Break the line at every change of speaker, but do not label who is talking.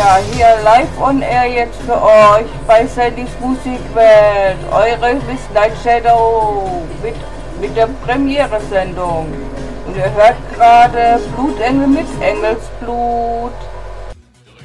Ja, hier live on air jetzt für euch bei Sandys Musikwelt. Eure Miss Night Shadow mit der Premiere-Sendung. Und ihr hört gerade Blutengel mit Engelsblut.